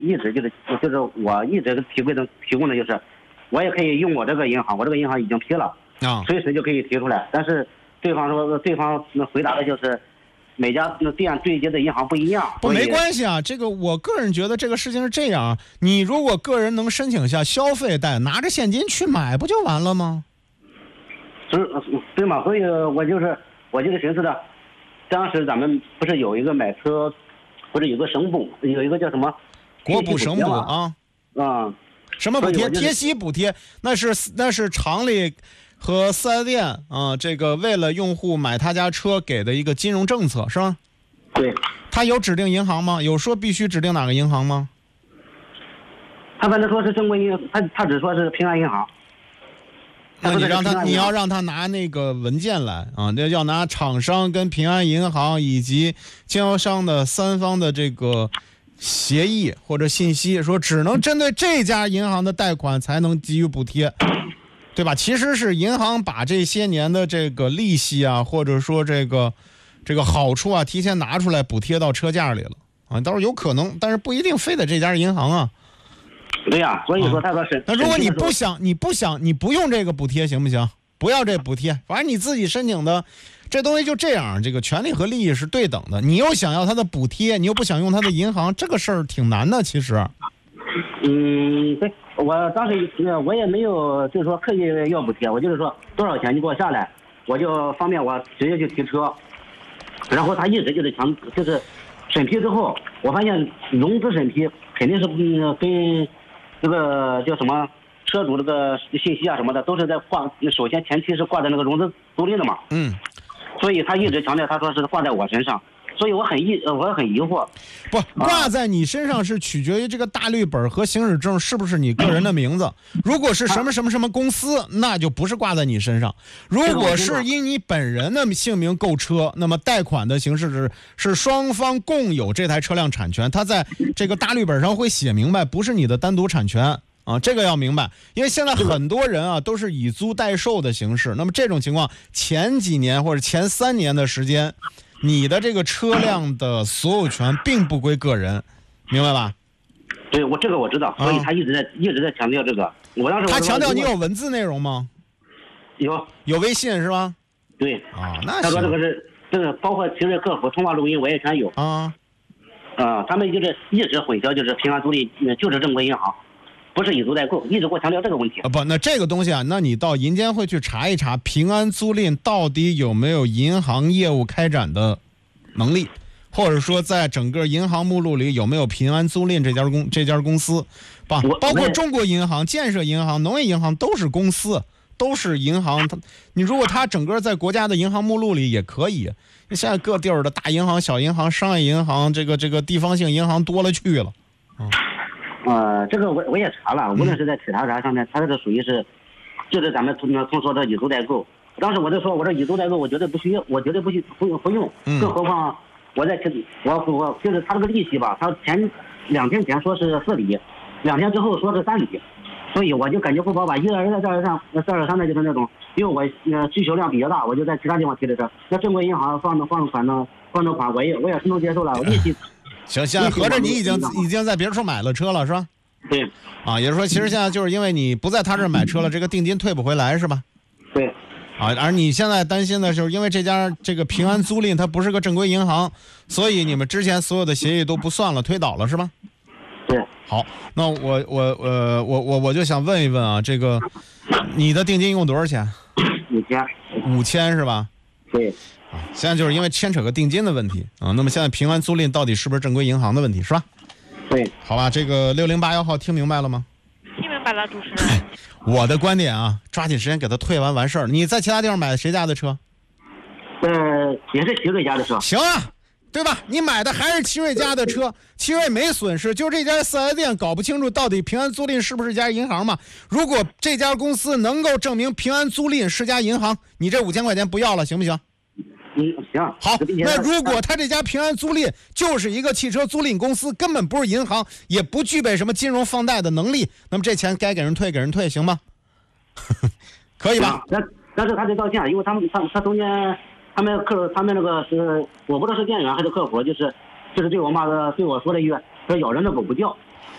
一直就是我一直提供的就是，我也可以用我这个银行，我这个银行已经批了啊， 随时就可以提出来。但是对方回答的就是每家店对接的银行不一样。 不，没关系啊，这个我个人觉得这个事情是这样，你如果个人能申请下消费贷，拿着现金去买不就完了吗？ 对嘛，所以我就是寻思的，当时咱们不是有一个买车，不是有个省补，有一个叫什么国补省补啊，什么补贴？贴息补贴，那是厂里和4S店啊，这个为了用户买他家车给的一个金融政策是吧？ 对。 他有指定银行吗？有说必须指定哪个银行吗？ 他反正说是正规银行，他只说是平安银行。 那你要让他拿那个文件来啊，那要拿厂商跟平安银行以及经销商的3方的这个协议或者信息，说只能针对这家银行的贷款才能给予补贴，对吧？其实是银行把这些年的这个利息啊，或者说这个好处啊，提前拿出来补贴到车价里了啊，倒是有可能，但是不一定非得这家银行啊。 对呀，所以说他说是。 那如果你不用这个补贴行不行？不要这补贴，反正你自己申请的，这东西就这样，这个权利和利益是对等的。你又想要他的补贴，你又不想用他的银行，这个事儿挺难的，其实。 对，我当时我也没有就是说刻意要补贴，我就是说多少钱你给我下来，我就方便我直接去提车。然后他一直就是审批之后，我发现融资审批肯定是跟这个叫什么车主这个信息啊什么的都是在首先前期是挂在那个融资租赁的嘛。所以他一直强调，他说是挂在我身上，所以我很疑惑。 不，挂在你身上是取决于这个大绿本和行驶证是不是你个人的名字。如果是什么什么什么公司，那就不是挂在你身上。如果是因你本人的姓名购车，那么贷款的形式是双方共有这台车辆产权，它在这个大绿本上会写明白，不是你的单独产权。这个要明白，因为现在很多人啊都是以租代售的形式。那么这种情况，前几年或者前3年的时间，你的这个车辆的所有权并不归个人，明白吧？ 对，这个我知道，所以他一直在强调这个。我当时他强调你有文字内容吗？有微信是吧？ 对那他说这个包括其实客服通话录音我也全有他们就是一直混淆，就是平安租赁就是正规银行。不是以租代购，一直给我强调这个问题。 不，那这个东西啊，那你到银监会去查一查，平安租赁到底有没有银行业务开展的能力，或者说在整个银行目录里有没有平安租赁这家公司，包括中国银行、建设银行、农业银行都是公司，都是银行。你如果它整个在国家的银行目录里也可以，现在各地儿的大银行、小银行、商业银行，这个地方性银行多了去了。 这个我也查了，无论是在企查上面，它这个属于是，就是咱们通说的以租代购。当时我就说，我这以租代购，我绝对不需要，我绝对不用，更何况我就是他这个利息吧，他2天前说是4厘，2天之后说是3厘，所以我就感觉不好吧，一而再再而三的就是那种，因为我需求量比较大，我就在其他地方提的车，那正规银行放的款，我也是能接受了，利息。 行，现在合着你已经在别处买了车了是吧？ 对。 也就是说，其实现在就是因为你不在他这儿买车了，这个定金退不回来是吧？ 对。 而你现在担心的就是因为这个平安租赁它不是个正规银行，所以你们之前所有的协议都不算了，推倒了是吧？ 对。 好，那我就想问一问啊，这个你的定金一共多少钱？5000是吧？ 对。 现在就是因为牵扯个定金的问题那么现在平安租赁到底是不是正规银行的问题是吧？ 对。 好吧，这个6081号听明白了吗？ 听明白了，主持人。 我的观点啊，抓紧时间给他退完事儿。你在其他地方买的谁家的车？ 也是奇瑞家的车。 行啊，对吧？你买的还是奇瑞家的车，奇瑞没损失，就这家4S店搞不清楚到底平安租赁是不是家银行嘛？如果这家公司能够证明平安租赁是家银行，你这5000块钱不要了，行不行？ 行。 好，那如果他这家平安租赁就是一个汽车租赁公司，根本不是银行，也不具备什么金融放贷的能力，那么这钱该给人退，行吗？可以吧？ 但是他得道歉，因为他中间他们那个是我不知道是店员还是客服，就是对我说了一句，说咬人的狗不叫。